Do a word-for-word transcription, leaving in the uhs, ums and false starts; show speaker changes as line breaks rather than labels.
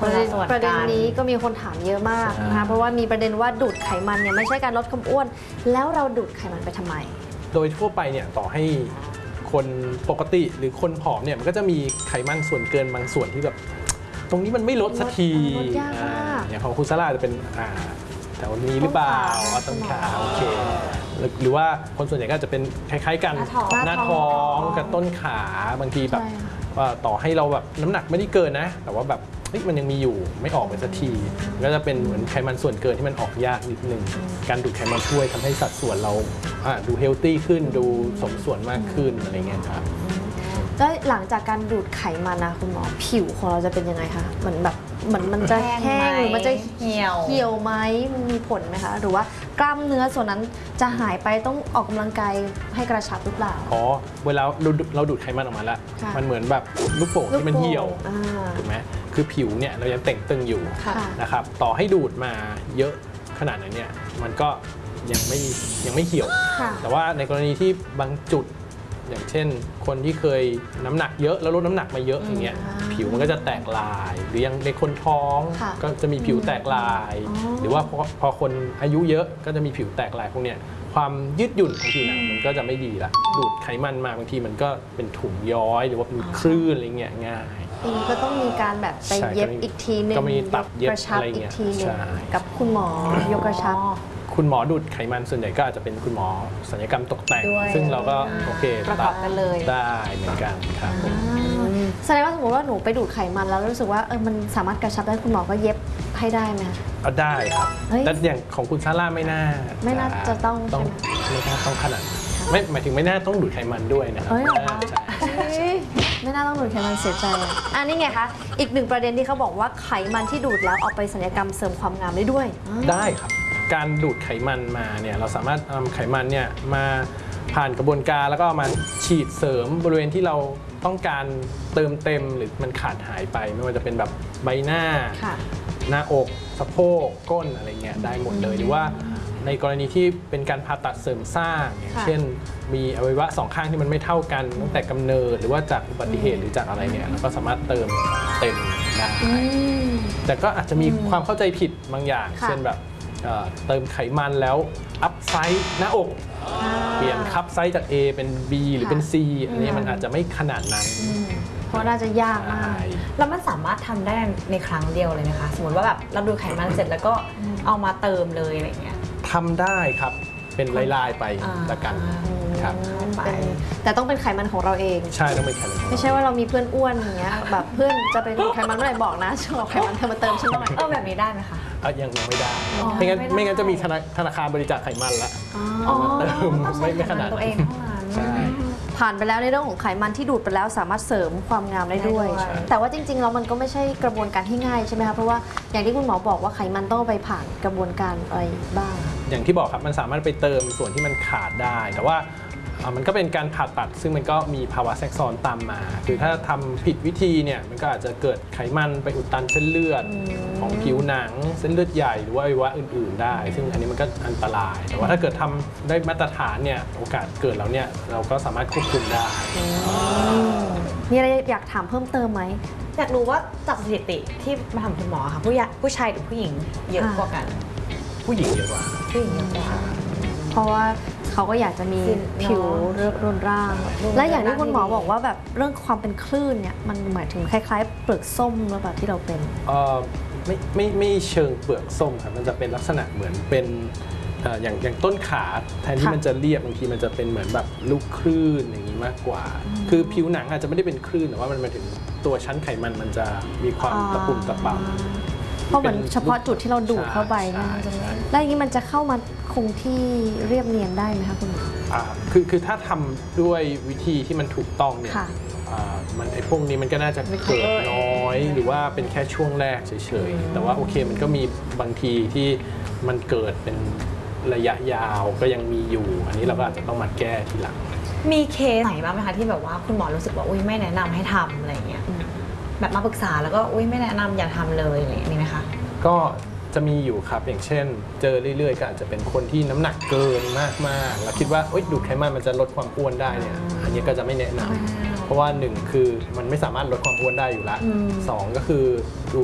คนละส่วนประเด็นนี้ก็มีคนถามเยอะมากนะคะเพราะว่ามีประเด็นว่าดูดไขมันเนี่ยไม่ใช่การลดความอ้วนแล้วเราดูดไขมันไปทำไม
โดยทั่วไปเนี่ยต่อให้คนปกติหรือคนผอมเนี่ยมันก็จะมีไขมันส่วนเกินบางส่วนที่แบบตรงนี้มันไม่ลดสักทีอย่างของคุณซาร่าจะเป็นแถวนี้หรือเปล่าต้นขาโอเคหรือว่าคนส่วนใหญ่ก็จะเป็นคล้ายๆกันหน้าท้องกับต้นขาบางทีแบบว่าต่อให้เราแบบน้ำหนักไม่ได้เกินนะแต่ว่าแบบมันยังมีอยู่ไม่ออกไปสักทีก็จะเป็นเหมือนไขมันส่วนเกินที่มันออกยากนิดนึงการดูดไขมันช่วยทำให้สัดส่วนเราดูเฮลตี้ขึ้นดูสมส่วนมากขึ้นอะไรเงี้ยครับ
แล้วหลังจากการดูดไขมันนะคุณหมอผิวของเราจะเป็นยังไงคะเหมือนแบบเหมือนมันจะแห้งหรือมันจะเหี่ยวเหี่ยวไหมมีผลไหมคะหรือว่ากล้ามเนื้อส่วนนั้นจะหายไปต้องออกกำลังกายให้กระชับหรือเปล่า
อ๋อเวลาเราดูดไขมันออกมาแล้วมันเหมือนแบบลูกโป่งที่มันเหี่ยวถูกไหมคือผิวเนี่ยเรายังเต่งตึงอยู่นะครับต่อให้ดูดมาเยอะขนาดนั้นเนี่ยมันก็ยังไม่ยังไม่เหี่ยวแต่ว่าในกรณีที่บางจุดอย่างเช่นคนที่เคยน้ำหนักเยอะแล้วลดน้ำหนักมาเยอะอย่างเงี้ยผิวมันก็จะแตกลายหรือยังในคนท้องก็จะมีผิวแตกลายหรือว่าพอพอคนอายุเยอะก็จะมีผิวแตกลายพวกเนี้ยความยืดหยุ่นของผิวหนังมันก็จะไม่ดีละดูดไขมันมาบางทีมันก็เป็นถุงย้อยหรือว่าเป็นคลื่นอะไรเงี้ยง่าย
ก็ต้องมีการแบบไปเย็บอีกทีนึง
ก็มีตัดเย็บ
กระชับอีกทีนึงกับคุณหมอยกกระชับ
คุณหมอดูดไขมันส่วนใหญ่ก็อาจจะเป็นคุณหมอศัลยกรรมตกแต่งซึ่งเราก็โอเค
ประกอบกันเลย
ได้เหมือนกันครับ
แสดงว่าสมมติว่าหนูไปดูดไขมันแล้วรู้สึกว่าเออมันสามารถกระชับได้คุณหมอก็เย็บให้ได้ไหมคะ
เอาได้ครับแต่อย่างของคุณซาร่าไม่น่า
ไม่น่าจะต้อง
ต้องไม่น่าต้องขนาดไม่หมายถึงไม่น่าต้องดูดไขมันด้วยนะครับ
ไม่น่าต้องดูดไขมันเสียใจอันนี้ไงคะอีกหนึ่งประเด็นที่เขาบอกว่าไขมันที่ดูดแล้วเอาไปศัลยกรรมเสริมความงามได้ด้วย
ได้ครับการดูดไขมันมาเนี่ยเราสามารถนำไขมันเนี่ยมาผ่านกระบวนการแล้วก็มาฉีดเสริมบริเวณที่เราต้องการเติมเต็มหรือมันขาดหายไปไม่ว่าจะเป็นแบบใบหน้าหน้าอกสะโพกก้นอะไรเงี้ยได้หมดเลยหรือว่าในกรณีที่เป็นการผ่าตัดเสริมสร้างอย่างเช่นมีอวัยวะสองข้างที่มันไม่เท่ากันตั้งแต่กำเนิดหรือว่าจากอุบัติเหตุหรือจากอะไรเนี่ยเราก็สามารถเติมเต็มได้แต่ก็อาจจะมีความเข้าใจผิดบางอย่างเช่นแบบเติมไขมันแล้วอัพไซส์หน้าอกเปลี่ยนคัพไซส์จาก A เป็น B หรือเป็น C อันนี้มันอาจจะไม่ขนาดนั้น
เพราะน่าจะยากมาก
แล้วมันสามารถทำได้ในครั้งเดียวเลยนะคะสมมติว่าแบบเราดูไขมันเสร็จแล้วก็เอามาเติมเลยอะไรเงี้ย
ทำได้ครับเป็นลายๆไปละกันครับ
แต่ต้องเป็นไขมันของเราเอง
ใช่ต้องเป็นไขมัน
ไม่ใช่ว่าเรามีเพื่อนอ้วนอย่างเงี้ยแบบเพื่อนจะเป็นไขมันเมื่อไหร่บอกนะชอบไขมันเธอมาเติมฉันหน่อย
เออแบบนี้ได้ไหมคะ
ยังยังไม่ได้ไม่งั้นไม่งั้นจะมีธนาคารบริจาคไขมันละเติมไม่ไม่ขนาด
ตัวเองเท่านั้น
ใช่
ผ่านไปแล้วในเรื่องของไขมันที่ดูดไปแล้วสามารถเสริมความงามได้ด้วยแต่ว่าจริงๆแล้วมันก็ไม่ใช่กระบวนการที่ง่ายใช่ไหมคะเพราะว่าอย่างที่คุณหมอบอกว่าไขมันต้องไปผ่านกระบวนการอะไรบ้าง
อย่างที่บอกครับมันสามารถไปเติมส่วนที่มันขาดได้แต่ว่ามันก็เป็นการผ่าตัดซึ่งมันก็มีภาวะแทรกซ้อนตามมาคือถ้าทำผิดวิธีเนี่ยมันก็อาจจะเกิดไขมันไปอุดตันเส้นเลือดของผิวหนังเส้นเลือดใหญ่หรือว่าอวัยวะอื่นๆได้ซึ่งอันนี้มันก็อันตรายแต่ว่าถ้าเกิดทำได้มาตรฐานเนี่ยโอกาสเกิดแล้วเนี่ยเราก็สามารถควบคุมได้
มีอะไรอยากถามเพิ่มเติมไหม
อยากรู้ว่าจากสถิติที่มาทำคุณหมอค่ะผู้ผู้ชายหรือผู้หญิงเยอะกว่ากัน
ผู้หญิงเยอะกว่า
ผู้หญิงเยอะกว่า
เพราะว่าเขาก็อยากจะมีผิวรุนร่างและอย่างที่คุณหมอบอกว่าแบบเรื่องความเป็นคลื่นเนี่ยมันหมายถึงคล้ายๆเปลือกส้มหรือเปล่าที่เราเป็น
เออไม่ไม่ไม่เชิงเปลือกส้มครับมันจะเป็นลักษณะเหมือนเป็นอย่างอย่างต้นขาแทนที่มันจะเรียบบางทีมันจะเป็นเหมือนแบบลูกคลื่นอย่างนี้มากกว่าคือผิวหนังอาจจะไม่ได้เป็นคลื่นแต่ว่ามันมาถึงตัวชั้นไขมันมันจะมีความตะปุ่มตะป่ำ
เพราะเหมือนเฉพาะจุดที่เราดูดเข้าไปนะแล้วอย่างนี้มันจะเข้ามาคงที่เรียบเนียนได้ไหมคะคุณหมอ
คือคือถ้าทำด้วยวิธีที่มันถูกต้องเนี่ยมันไอ้พวกนี้มันก็น่าจะเกิดน้อยหรือว่าเป็นแค่ช่วงแรกเฉยๆแต่ว่าโอเคมันก็มีบางทีที่มันเกิดเป็นระยะยาวก็ยังมีอยู่อันนี้เราก็อาจจะต้องมาแก้ทีหลัง
มีเคสไหนบ้างไหมคะที่แบบว่าคุณหมอรู้สึกว่าอุ้ยไม่แนะนำให้ทำอะไรเงี้ยแบบมาปรึกษาแล้วก็อุ้ยไม่แนะนำอย่าทำเลยอะไรนี้ไหมคะ
ก็จะมีอยู่ครับอย่างเช่นเจอเรื่อยๆก็อาจจะเป็นคนที่น้ำหนักเกินมากๆแล้วคิดว่าดูดไขมันมันจะลดความอ้วนได้เนี่ยอันนี้ก็จะไม่แนะนำเพราะว่าหนึ่งคือมันไม่สามารถลดความอ้วนได้อยู่แล้วสองก็คือดู